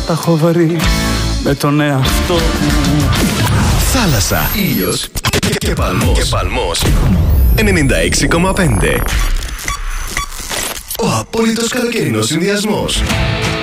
τα έχω βρει με τον εαυτό μου. Θάλασσα, ήλιος και παλμός. 96,5. Ο απόλυτος καλοκαιρινός συνδυασμός.